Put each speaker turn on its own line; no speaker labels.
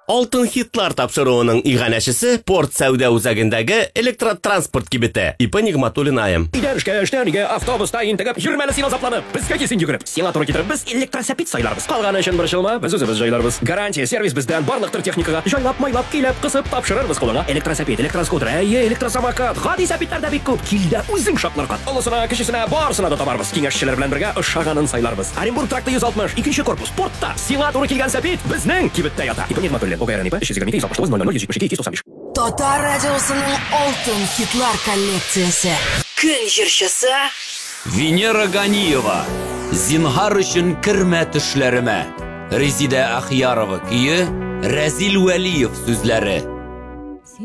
Алтын хитлар тапшыруының иганәчесе порт сәүдә үзәгендәге электротранспорт кибете. Ипа Нигъматуллин айым.
Эштәнигә автобуста интегеп, йөрмәле син азапланып. Безгә кисен йөгереп. Сиңа туры китереп, без электросәпит сайларбыз. Калганы өчен борчылма, без үзебез җайларбыз. Гарантия сервис бездән барлык төр техникага җайлап-майлап килеп, кысып тапшырырбыз кулыңа. Электросәпит, электроскутер, электросамокат, гади сәпитләр дә бик күп. Килдә үзең шатларга. Олысына, кечесенә, барысына да табарбыз. Киңәшчеләр белән бергә ошаганын сайларбыз. Оренбург тракты 160, 2нче корпус, портта. Сиңа туры килгән сәпит безнең кибеттә ята. Ипа Нигъматуллин, ОГРН ипа 322
Татар радиосының алтын хитлар коллекциясе. Көн җырчысы
Венера Ганиева. Зинһар өчен кермә төшләремә. Резида Ахьярова көе, Разил Вәлиев сүзләре.